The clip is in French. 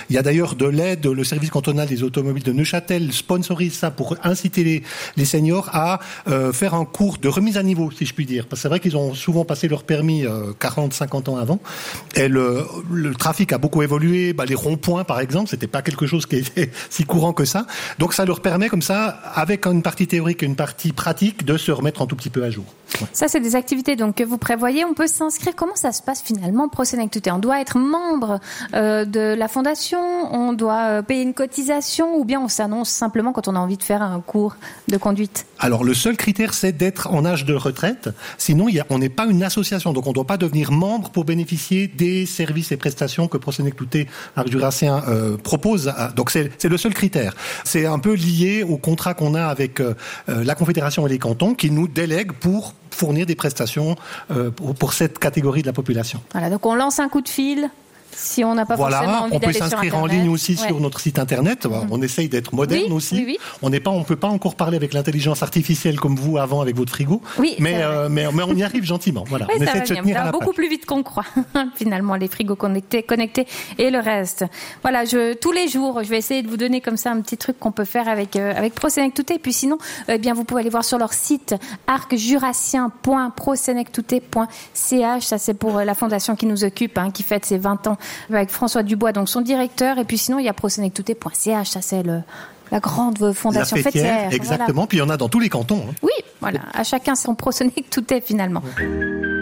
Il y a d'ailleurs de l'aide, le service cantonal des automobiles de Neuchâtel sponsorise ça pour inciter les seniors à faire un cours de remise à niveau, si je puis dire. Parce que c'est vrai qu'ils ont souvent passé leur permis 40, 50 ans avant. Et le trafic a beaucoup évolué. Les ronds-points, par exemple, c'était pas quelque chose qui était si courant que ça. Donc ça leur permet comme ça, avec une partie théorique et une partie pratique, de se remettre un tout petit peu à jour. Ouais. Ça, c'est des activités donc que vous prévoyez. On peut s'inscrire. Comment ça se passe finalement, ProSenectute? On doit être membre de la fondation, on doit payer une cotisation, ou bien on s'annonce simplement quand on a envie de faire un cours de conduite? Alors le seul critère, c'est d'être en âge de retraite. Sinon, on n'est pas une association, donc on ne doit pas devenir membre pour bénéficier des services et prestations que ProSenectute Arc Jurassien propose. Donc c'est le seul critère. C'est un peu lié au contrat qu'on a avec la Confédération et les cantons, qui nous délèguent pour fournir des prestations pour cette catégorie de la population. Voilà, donc on lance un coup de fil. Si on n'a pas forcément envie d'aller sur Internet. On peut s'inscrire en ligne aussi sur notre site Internet. On essaye d'être moderne aussi. Oui. On peut pas encore parler avec l'intelligence artificielle comme vous avant avec votre frigo. Oui, mais on y arrive gentiment. Voilà. Oui, on essaie de se tenir à la beaucoup plus vite qu'on croit. Finalement, les frigos connectés et le reste. Voilà, tous les jours, je vais essayer de vous donner comme ça un petit truc qu'on peut faire avec ProSenectute. Et puis sinon, vous pouvez aller voir sur leur site arcjurassien.prosenectute.ch. Ça, c'est pour la fondation qui nous occupe, qui fête ses 20 ans. Avec François Dubois, donc son directeur, et puis sinon il y a prosenectute.ch, ça c'est la grande fondation fêtière. Exactement, voilà. Puis il y en a dans tous les cantons. Oui, voilà, à chacun son ProSenectute finalement.